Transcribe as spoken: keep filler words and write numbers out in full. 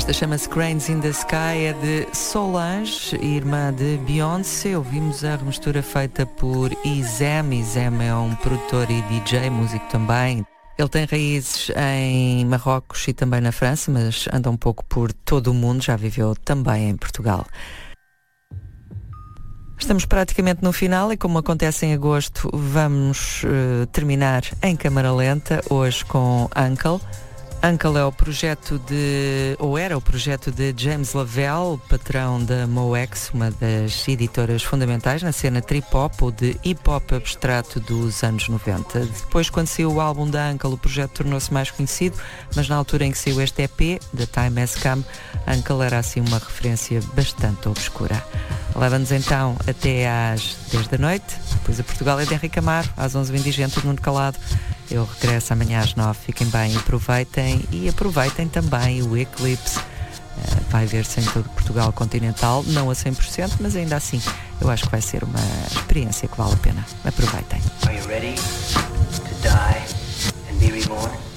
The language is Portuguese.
Esta chama-se Cranes in the Sky, é de Solange, irmã de Beyoncé. Ouvimos a remistura feita por Izem. Izem é um produtor e D J, músico também. Ele tem raízes em Marrocos e também na França, mas anda um pouco por todo o mundo, já viveu também em Portugal. Estamos praticamente no final e, como acontece em agosto, vamos uh, terminar em câmara lenta, hoje com Uncle. Uncle é o projeto de, ou era o projeto de James Lavelle, patrão da Moex, uma das editoras fundamentais na cena trip-hop ou de hip-hop abstrato dos anos noventa. Depois, quando saiu o álbum da Uncle, o projeto tornou-se mais conhecido, mas na altura em que saiu este E P, The Time Has Come, Uncle era assim uma referência bastante obscura. Leva-nos então até às dez da noite, depois a Portugal é de Henrique Amaro, às onze vem Digente, de Nuno Calado. Eu regresso amanhã às nove. Fiquem bem, aproveitem e aproveitem também o Eclipse. Uh, vai ver-se em todo Portugal continental, não a cem por cento, mas ainda assim eu acho que vai ser uma experiência que vale a pena. Aproveitem. Are you ready to die and be reborn?